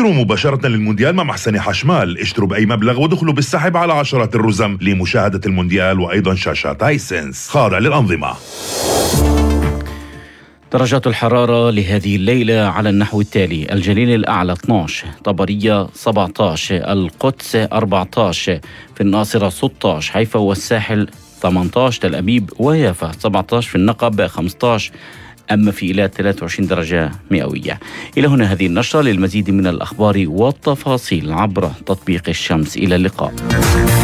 سيروا مباشرة للمونديال مع محسن حشمال، اشتروا بأي مبلغ ودخلوا بالسحب على عشرات الرزم لمشاهدة المونديال وأيضا شاشات هايسنس خاضع للأنظمة. درجات الحرارة لهذه الليلة على النحو التالي: الجليل الأعلى 12، طبرية 17، القدس 14، في الناصرة 16، حيفا والساحل 18، تل أبيب ويافا 17، في النقب 15، أما في إيلات 23 درجة مئوية. إلى هنا هذه النشرة. للمزيد من الأخبار والتفاصيل عبر تطبيق الشمس. إلى اللقاء.